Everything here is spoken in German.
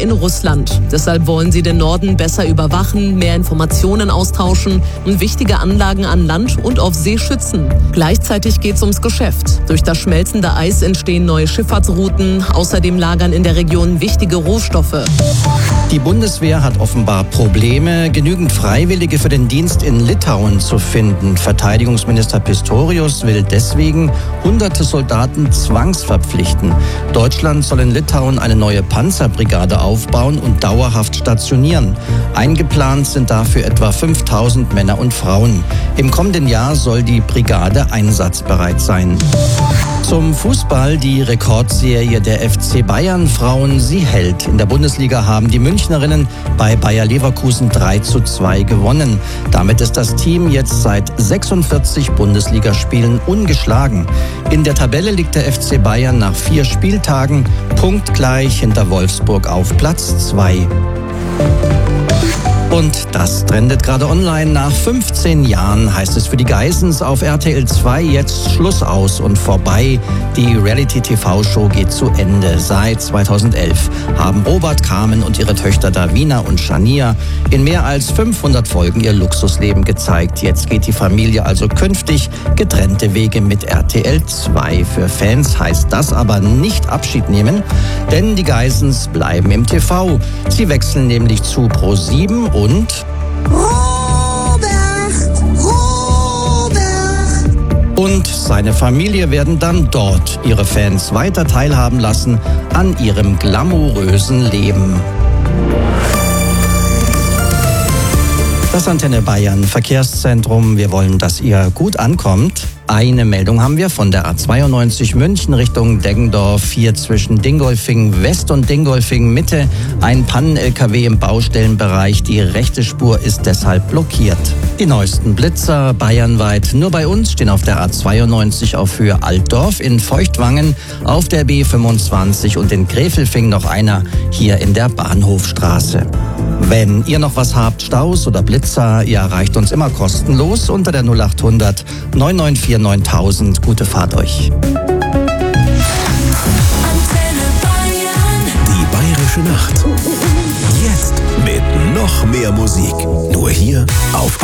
in Russland. Deshalb wollen sie den Norden besser überwachen, mehr Informationen austauschen und wichtige Anlagen an Land und auf See schützen. Gleichzeitig geht es ums Geschäft. Durch das schmelzende Eis entstehen neue Schifffahrtsrouten. Außerdem lagern in der Region wichtige Rohstoffe. Die Bundeswehr hat offenbar Probleme, genügend Freiwillige für den Dienst in Litauen zu finden. Verteidigungsminister Pistorius will deswegen hunderte Soldaten zwangsverpflichten. Deutschland soll in Litauen eine neue Panzerbrigade aufbauen und dauerhaft stationieren. Eingeplant sind dafür etwa 5000 Männer und Frauen. Im kommenden Jahr soll die Brigade einsatzbereit sein. Zum Fußball: die Rekordserie der FC Bayern Frauen, sie hält. In der Bundesliga haben die Münchnerinnen bei Bayer Leverkusen 3:2 gewonnen. Damit ist das Team jetzt seit 46 Bundesligaspielen ungeschlagen. In der Tabelle liegt der FC Bayern nach 4 Spieltagen punktgleich hinter Wolfsburg auf Platz 2. Und das trendet gerade online. Nach 15 Jahren heißt es für die Geissens auf RTL 2 jetzt Schluss aus und vorbei. Die Reality-TV-Show geht zu Ende. Seit 2011 haben Robert, Carmen und ihre Töchter Davina und Shania in mehr als 500 Folgen ihr Luxusleben gezeigt. Jetzt geht die Familie also künftig getrennte Wege mit RTL 2. Für Fans heißt das aber nicht Abschied nehmen, denn die Geissens bleiben im TV. Sie wechseln nämlich zu Pro7 und Und seine Familie werden dann dort ihre Fans weiter teilhaben lassen an ihrem glamourösen Leben. Das Antenne Bayern Verkehrszentrum. Wir wollen, dass ihr gut ankommt. Eine Meldung haben wir von der A92 München Richtung Deggendorf. Hier zwischen Dingolfing West und Dingolfing Mitte ein Pannen-LKW im Baustellenbereich. Die rechte Spur ist deshalb blockiert. Die neuesten Blitzer bayernweit. Nur bei uns stehen auf der A92 auf Höhe Altdorf, in Feuchtwangen auf der B25 und in Gräfelfing noch einer hier in der Bahnhofstraße. Wenn ihr noch was habt, Staus oder Blitzer, ihr erreicht uns immer kostenlos unter der 0800 994 9000. Gute Fahrt euch. Die Bayerische Nacht. Jetzt mit noch mehr Musik. Nur hier auf